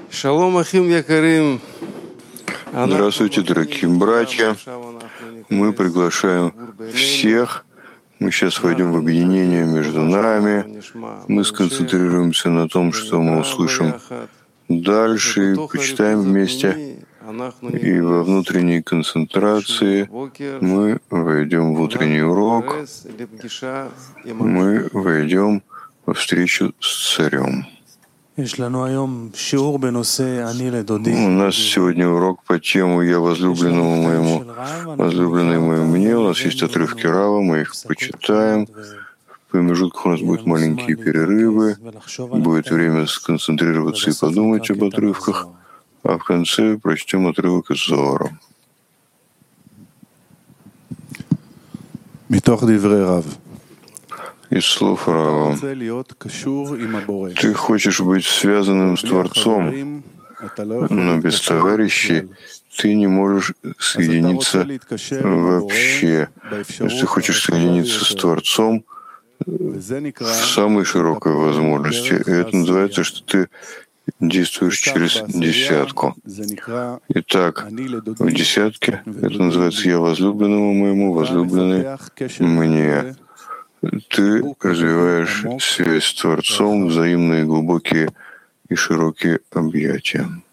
Здравствуйте, дорогие братья. Мы приглашаем всех. Мы сейчас войдем в объединение между нами. Мы сконцентрируемся на том, что мы услышим дальше, почитаем вместе. И во внутренней концентрации мы войдем в утренний урок. Мы войдем во встречу с царем. У нас сегодня урок по тему «Я возлюбленному моему, возлюбленный моему мне». У нас есть отрывки Рава, мы их почитаем. В промежутках у нас будут маленькие перерывы, будет время сконцентрироваться и подумать об отрывках, а в конце прочтем отрывок из Зоара. Из слов Рава. Ты хочешь быть связанным с Творцом, но без товарищей ты не можешь соединиться вообще. Если ты хочешь соединиться с Творцом в самой широкой возможности, это называется, что ты действуешь через десятку. Итак, в десятке это называется «Я возлюбленному моему, возлюбленный мне». Ты развиваешь связь с Творцом, взаимные глубокие и широкие объятия.